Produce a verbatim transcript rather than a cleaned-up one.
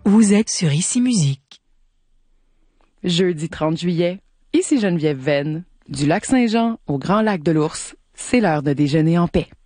Vous êtes sur Ici Musique. Jeudi trente juillet, ici Geneviève Venn. Du lac Saint-Jean au Grand Lac de l'Ours, c'est l'heure de déjeuner en paix.